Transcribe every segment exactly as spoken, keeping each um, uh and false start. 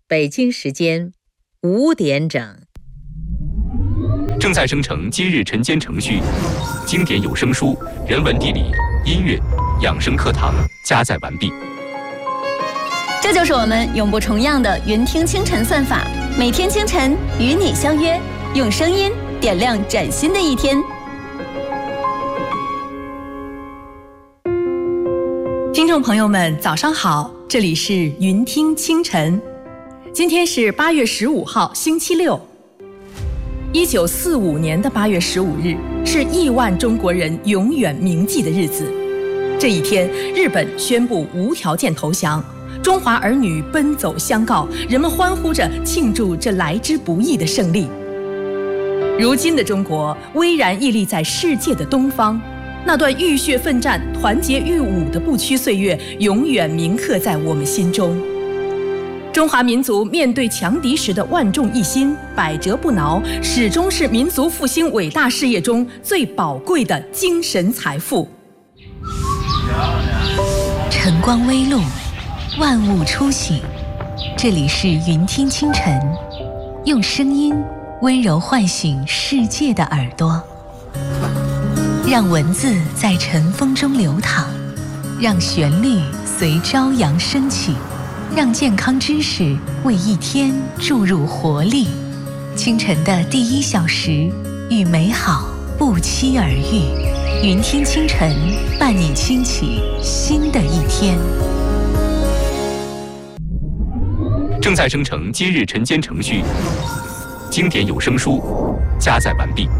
北京时间五点整。 正在生成今日晨间程序，经典有声书、人文地理、音乐、养生课堂加载完毕。 这就是我们永不重样的云听清晨算法，每天清晨与你相约，用声音点亮崭新的一天。 听众朋友们，早上好，这里是云听清晨。今天是八月十五号，星期六。一九四五年的八月十五日，是亿万中国人永远铭记的日子。这一天，日本宣布无条件投降，中华儿女奔走相告，人们欢呼着庆祝这来之不易的胜利。如今的中国巍然屹立在世界的东方，那段浴血奋战、团结御侮的不屈岁月，永远铭刻在我们心中。中华民族面对强敌时的万众一心、百折不挠，始终是民族复兴伟大事业中最宝贵的精神财富。 晨光微露，万物初醒，这里是云听清晨，用声音温柔唤醒世界的耳朵，让文字在晨风中流淌，让旋律随朝阳升起，让健康知识为一天注入活力。清晨的第一小时，与美好不期而遇。云听清晨，伴你轻启新的一天。 正在生成今日晨间程序，经典有声书加载完毕。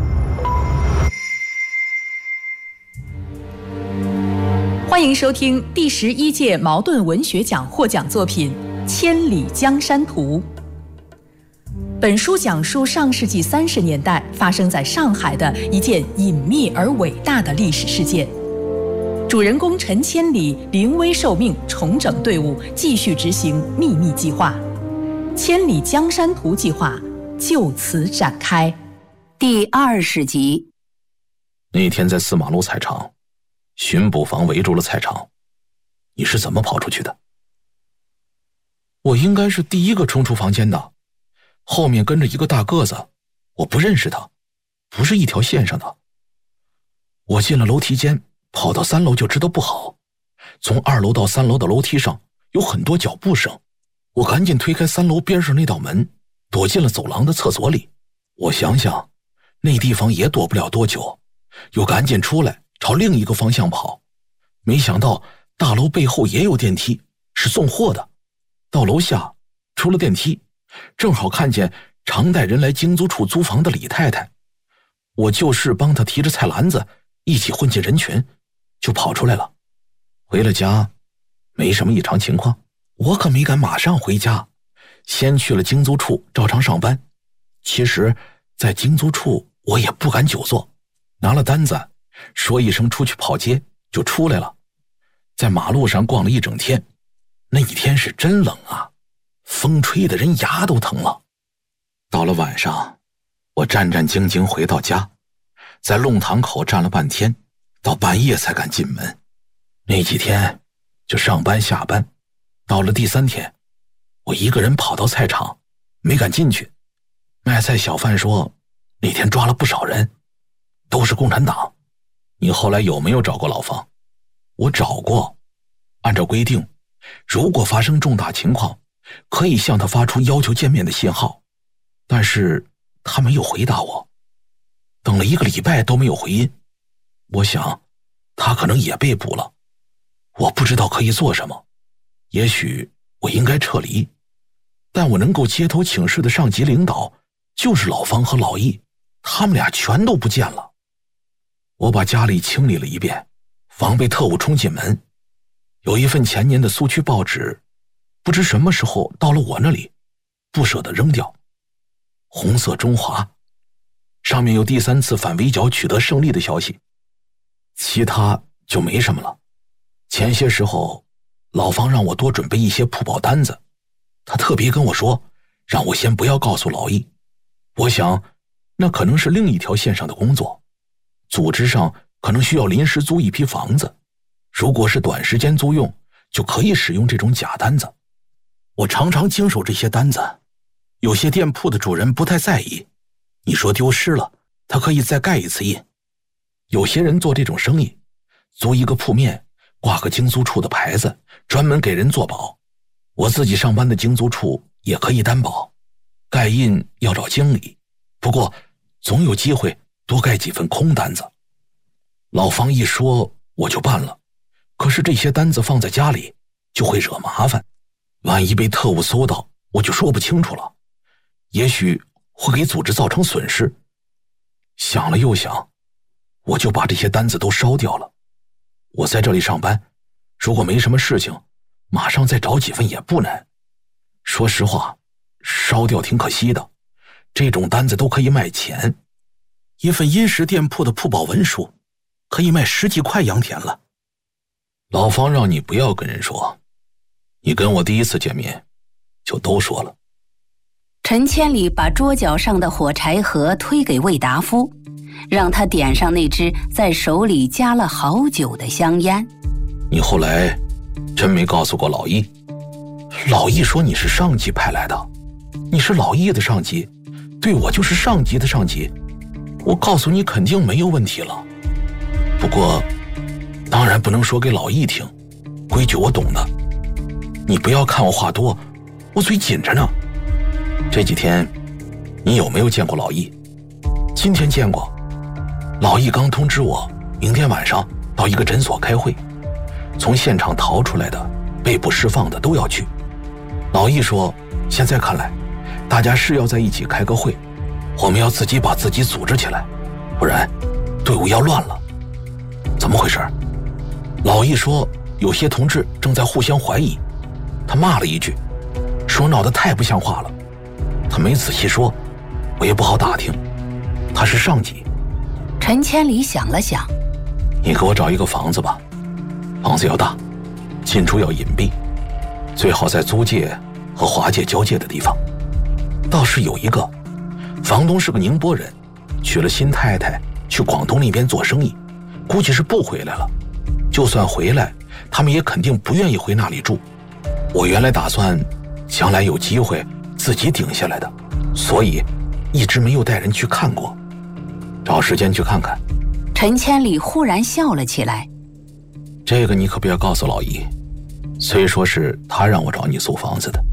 欢迎收听第十一届茅盾文学奖获奖作品《千里江山图》。本书讲述上世纪三十年代发生在上海的一件隐秘而伟大的历史事件。主人公陈千里临危受命，重整队伍，继续执行秘密计划。千里江山图计划就此展开。 第二十集。 那天在四马路菜场，巡捕房围住了菜场，你是怎么跑出去的？我应该是第一个冲出房间的，后面跟着一个大个子，我不认识他，不是一条线上的。我进了楼梯间，跑到三楼就知道不好，从二楼到三楼的楼梯上有很多脚步声，我赶紧推开三楼边上那道门，躲进了走廊的厕所里。我想想那地方也躲不了多久，又赶紧出来朝另一个方向跑，没想到大楼背后也有电梯，是送货的。到楼下出了电梯，正好看见常带人来京租处租房的李太太，我就是帮她提着菜篮子一起混进人群，就跑出来了。回了家没什么异常情况，我可没敢马上回家，先去了京租处照常上班。其实在京租处我也不敢久坐，拿了单子说一声出去跑街就出来了。在马路上逛了一整天，那一天是真冷啊，风吹得人牙都疼了。到了晚上，我战战兢兢回到家，在弄堂口站了半天，到半夜才敢进门。那几天就上班下班，到了第三天，我一个人跑到菜场，没敢进去。卖菜小贩说那天抓了不少人，都是共产党。你后来有没有找过老方？我找过，按照规定，如果发生重大情况，可以向他发出要求见面的信号，但是他没有回答我，等了一个礼拜都没有回音。我想他可能也被捕了，我不知道可以做什么，也许我应该撤离，但我能够街头请示的上级领导就是老方和老易，他们俩全都不见了。我把家里清理了一遍，防备特务冲进门。有一份前年的苏区报纸，不知什么时候到了我那里，不舍得扔掉。红色中华，上面有第三次反围剿取得胜利的消息，其他就没什么了。前些时候老方让我多准备一些铺保单子，他特别跟我说让我先不要告诉老易。我想那可能是另一条线上的工作，组织上可能需要临时租一批房子，如果是短时间租用，就可以使用这种假单子。 我常常经手这些单子，有些店铺的主人不太在意，你说丢失了，他可以再盖一次印。有些人做这种生意，租一个铺面，挂个经租处的牌子，专门给人做保。我自己上班的经租处也可以担保，盖印要找经理，不过总有机会多盖几份空单子。老方一说我就办了，可是这些单子放在家里就会惹麻烦，万一被特务搜到，我就说不清楚了，也许会给组织造成损失。想了又想，我就把这些单子都烧掉了。我在这里上班，如果没什么事情，马上再找几份也不难。说实话，烧掉挺可惜的，这种单子都可以卖钱。一份殷实店铺的铺保文书可以卖十几块洋田了。老方让你不要跟人说，你跟我第一次见面就都说了。 陈千里把桌角上的火柴盒推给魏达夫，让他点上那支在手里夹了好久的香烟。 你后来真没告诉过老易？老易说你是上级派来的，你是老易的上级，对我就是上级的上级，我告诉你肯定没有问题了。不过当然不能说给老易听，规矩我懂的。你不要看我话多，我嘴紧着呢。这几天你有没有见过老易？今天见过，老易刚通知我明天晚上到一个诊所开会，从现场逃出来的被捕释放的都要去。老易说现在看来大家是要在一起开个会，我们要自己把自己组织起来，不然队伍要乱了。怎么回事？老易说有些同志正在互相怀疑，他骂了一句，说闹得太不像话了。他没仔细说，我也不好打听。他是上级。 陈千里想了想， 你给我找一个房子吧，房子要大，进出要隐蔽，最好在租界和华界交界的地方。倒是有一个房东是个宁波人，娶了新太太去广东那边做生意，估计是不回来了。就算回来，他们也肯定不愿意回那里住。我原来打算将来有机会自己顶下来的，所以一直没有带人去看过。找时间去看看。 陈千里忽然笑了起来。 这个你可不要告诉老易，虽说是他让我找你租房子的。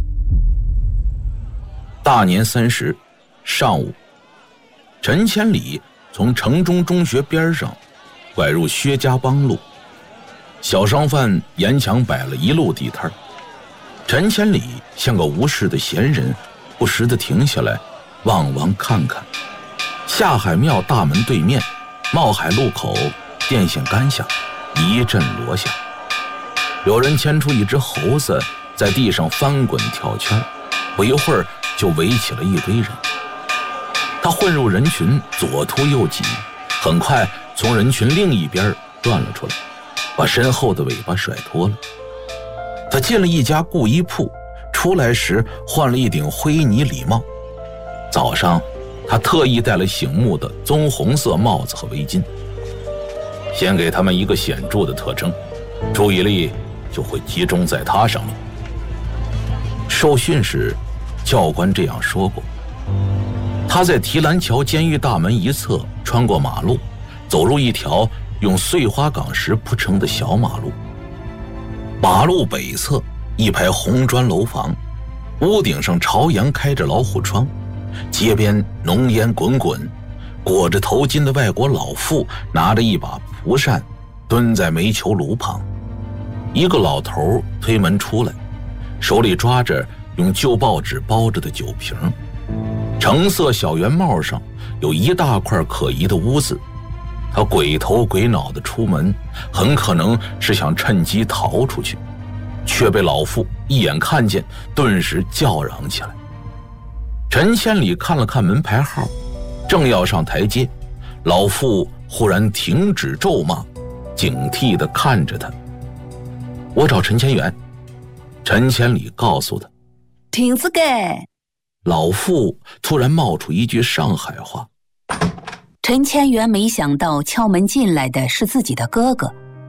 大年三十上午，陈千里从城中中学边上拐入薛家浜路，小商贩沿墙摆了一路地摊。陈千里像个无事的闲人，不时地停下来望望看看。下海庙大门对面冒海路口电线杆下一阵锣响，有人牵出一只猴子在地上翻滚跳圈，不一会儿就围起了一堆人。他混入人群，左突右挤，很快从人群另一边钻了出来，把身后的尾巴甩脱了。他进了一家布衣铺，出来时换了一顶灰泥礼帽。早上他特意戴了醒目的棕红色帽子和围巾，先给他们一个显著的特征，注意力就会集中在他上面。受训时教官这样说过。他在提篮桥监狱大门一侧穿过马路，走入一条用碎花岗石铺成的小马路。马路北侧一排红砖楼房，屋顶上朝阳开着老虎窗，街边浓烟滚滚，裹着头巾的外国老妇拿着一把蒲扇蹲在煤球炉旁。一个老头推门出来，手里抓着用旧报纸包着的酒瓶，橙色小圆帽上有一大块可疑的污渍。他鬼头鬼脑地出门，很可能是想趁机逃出去，却被老妇一眼看见，顿时叫嚷起来。陈千里看了看门牌号，正要上台阶，老妇忽然停止咒骂，警惕地看着他。我找陈千元。陈千里告诉他。 停止该。 老妇突然冒出一句上海话。 陈千元没想到敲门进来的是自己的哥哥，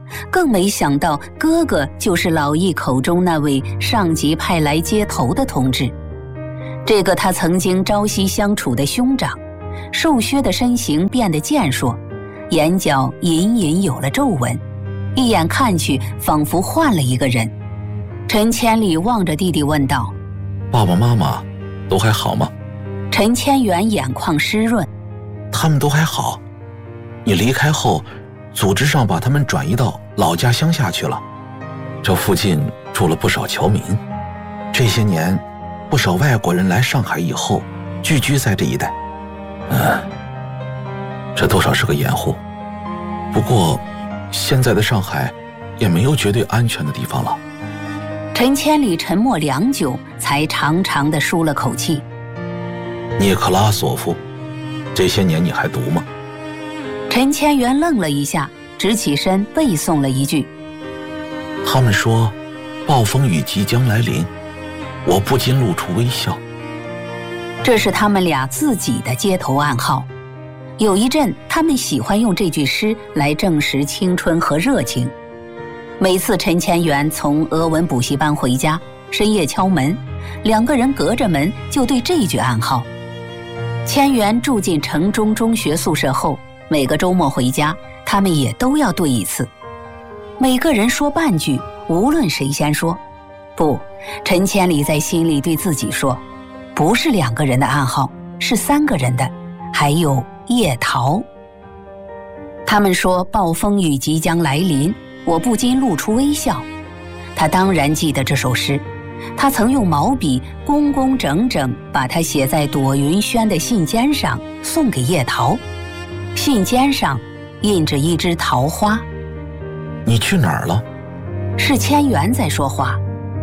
更没想到哥哥就是老易口中那位上级派来接头的同志。这个他曾经朝夕相处的兄长，瘦削的身形变得健硕，眼角隐隐有了皱纹，一眼看去仿佛换了一个人。陈千里望着弟弟问道： 爸爸妈妈都还好吗？ 陈千元眼眶湿润： 他们都还好，你离开后组织上把他们转移到老家乡下去了。这附近住了不少侨民，这些年不少外国人来上海以后聚居在这一带。嗯，这多少是个掩护。不过现在的上海也没有绝对安全的地方了。 陈千里沉默良久，才长长地舒了口气。 涅克拉索夫，这些年你还读吗？ 陈千元愣了一下，直起身背诵了一句： 他们说暴风雨即将来临，我不禁露出微笑。 这是他们俩自己的街头暗号。有一阵他们喜欢用这句诗来证实青春和热情。每次陈千元从俄文补习班回家，深夜敲门，两个人隔着门就对这句暗号。千元住进城中中学宿舍后，每个周末回家，他们也都要对一次。每个人说半句，无论谁先说。不，陈千里在心里对自己说，不是两个人的暗号，是三个人的，还有叶桃。他们说暴风雨即将来临，我不禁露出微笑。他当然记得这首诗，他曾用毛笔工工整整把它写在朵云轩的信笺上，送给叶桃。信笺上印着一枝桃花。 你去哪儿了？ 是千元在说话。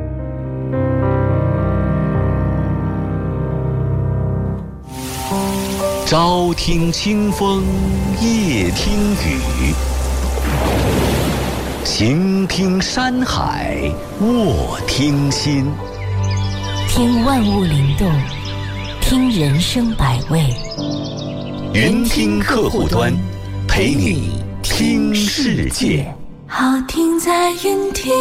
朝听清风，夜听雨，行听山海，卧听心。 听万物灵动，听人生百味。 云听客户端，陪你听世界。 好听在云听。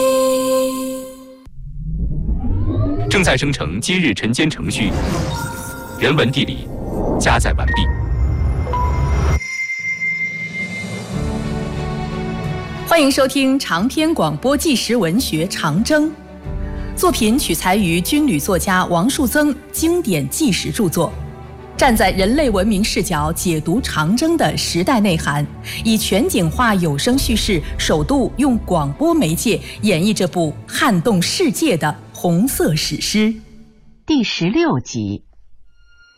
正在生成今日晨间程序，人文地理加载完毕。 欢迎收听长篇广播纪实文学《长征》，作品取材于军旅作家王树增经典纪实著作，站在人类文明视角解读长征的时代内涵，以全景化有声叙事，首度用广播媒介演绎这部撼动世界的红色史诗。 第十六集。